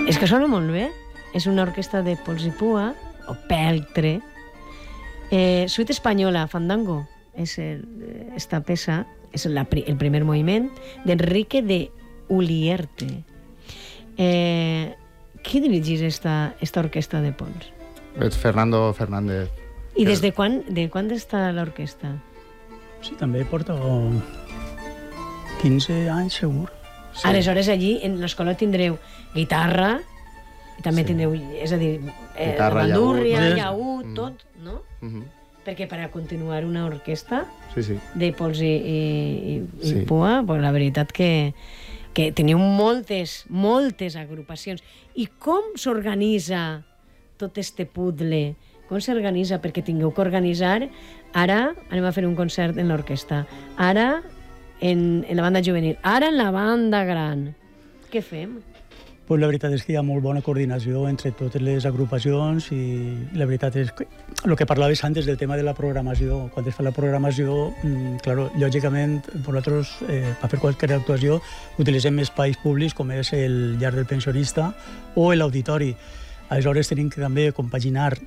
És que sona molt bé. És una orquestra de pols i pua, o peltre. Suite espanyola, Fandango, és esta peça, és el primer moviment d'Enrique de Ulierte. Qui dirigís esta orquestra de pols? És Fernando Fernández. I des de quan està l'orquestra? Sí, també porta 15 anys, segur. Sí. Aleshores, allí, en l'escola tindreu guitarra, i també tindreu, és a dir, la bandúrria, llaüt, tot, no? Perquè per a continuar una orquestra de pols i pua, la veritat que teniu moltes agrupacions. I com s'organitza tot este puzzle? Com s'organitza? Perquè tingueu que organitzar, ara anem a fer un concert en l'orquestra, ara en la banda juvenil, ara en la banda gran. Què fem? Pues la veritat és que hi ha molt bona coordinació entre totes les agrupacions i la veritat és que el que parlaves antes del tema de la programació, quan es fa la programació, claro, lògicament nosaltres per fer qualsevol actuació utilitzem espais públics com és el llar del pensionista o l'auditori. Aleshores tenim que també compaginar